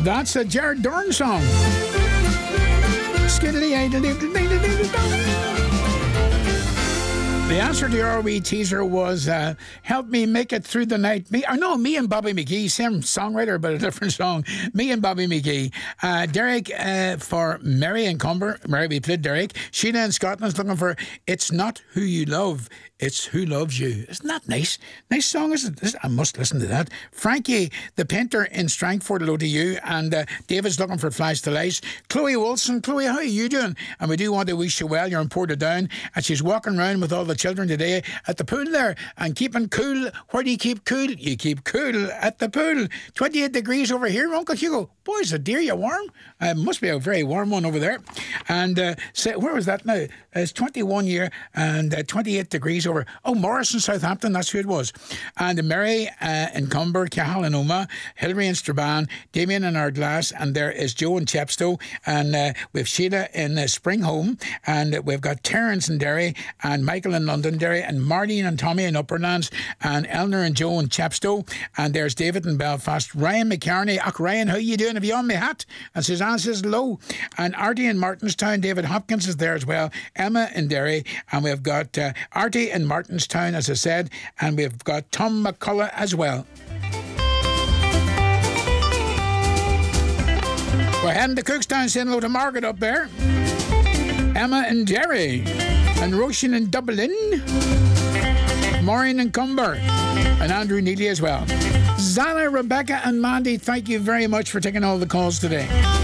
That's a Jared Dorn song. The answer to your wee teaser was Help Me Make It Through the Night. Me and Bobby McGee, same songwriter but a different song. Me and Bobby McGee. Derek for Mary and Cumber. Mary, we played Derek. Sheena in Scotland's looking for It's Not Who You Love, It's Who Loves You. Isn't that nice? Nice song, isn't it? I must listen to that. Frankie, the painter in Strangford, hello to you. And David's looking for Flies to Lice. Chloe Wilson. Chloe, how are you doing? And we do want to wish you well. You're in Portadown. And she's walking around with all the children today at the pool there and keeping cool. Where do you keep cool? You keep cool at the pool. 28 degrees over here, Uncle Hugo. Boys, a dear, you warm? Must be a very warm one over there. And where was that now? It's 21 year and 28 degrees over. Oh, Morrison, Southampton, that's who it was. And Mary in Cumber, Cahill and Oma, Hilary in Strabane, Damien in Ardglass, and there is Joe in Chepstow, and we've Sheila in Springhome, and we've got Terence in Derry, and Michael in Londonderry, and Marlene and Tommy in Upperlands, and Eleanor and Joe in Chepstow, and there's David in Belfast, Ryan McCarney. Ryan, how you doing? Have you on my hat? And Suzanne says hello. And Artie in Martinstown, David Hopkins is there as well, Emma in Derry, and we've got Artie in Martinstown, as I said, and we've got Tom McCullough as well. We're heading to Cookstown, saying hello to Margaret up there, Emma in Derry, and Roshan in Dublin, Maureen in Cumber, and Andrew Neely as well. Zana, Rebecca and Mandy, thank you very much for taking all the calls today.